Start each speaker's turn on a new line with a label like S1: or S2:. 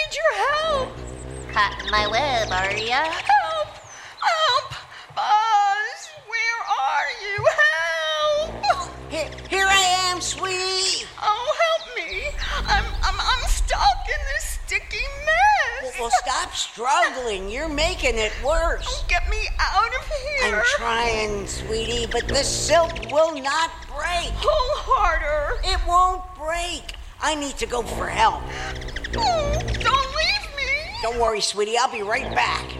S1: need your help.
S2: Caught in my web, are ya?
S1: Help! Help! Buzz, where are you? Help!
S3: Here I am, sweetie.
S1: Oh, help me. I'm stuck in this sticky mess.
S3: Well, stop struggling. You're making it worse.
S1: Oh, get me out of here.
S3: I'm trying, sweetie, but the silk will not break.
S1: Pull harder.
S3: It won't break. I need to go for help.
S1: Oh, don't leave me.
S3: Don't worry, sweetie. I'll be right back.